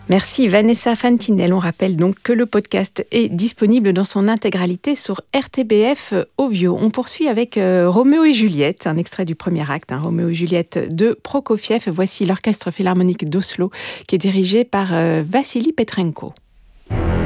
Merci Vanessa Fantinel. On rappelle donc que le podcast est disponible dans son intégralité sur RTBF Ovio. On poursuit avec Roméo et Juliette, un extrait du premier acte, Roméo et Juliette de Prokofiev. Voici l'Orchestre Philharmonique d'Oslo qui est dirigé par Vassili Petrenko.